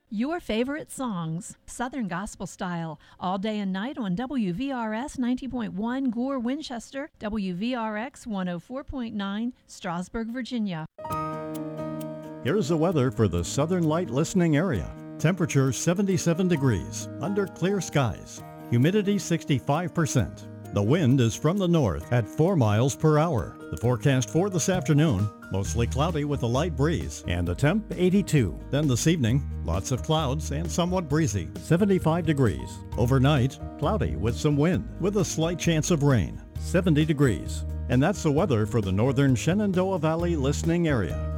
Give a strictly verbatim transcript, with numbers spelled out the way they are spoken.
Your favorite songs, Southern Gospel Style, all day and night on W V R S ninety point one Gore, Winchester, W V R X one oh four point nine, Strasburg, Virginia. Here's the weather for the Southern Light listening area. Temperature seventy-seven degrees, under clear skies. Humidity sixty-five percent. The wind is from the north at four miles per hour. The forecast for this afternoon, mostly cloudy with a light breeze and a temp eighty-two. Then this evening, lots of clouds and somewhat breezy, seventy-five degrees. Overnight, cloudy with some wind with a slight chance of rain, seventy degrees. And that's the weather for the northern Shenandoah Valley listening area.